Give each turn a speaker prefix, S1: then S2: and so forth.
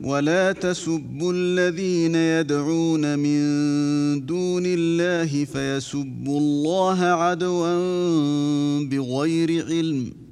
S1: ولا تسبوا الذين يدعون من دون الله فيسبوا الله عدوا بغير علم